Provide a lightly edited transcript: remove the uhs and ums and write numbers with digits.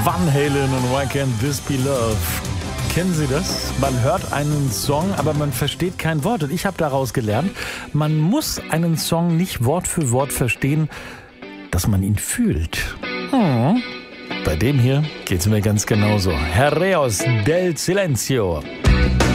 Van Halen und Why Can't This Be Love? Kennen Sie das? Man hört einen Song, aber man versteht kein Wort. Und ich habe daraus gelernt, man muss einen Song nicht Wort für Wort verstehen, dass man ihn fühlt. Bei dem hier geht's mir ganz genauso. Herreos del Silencio.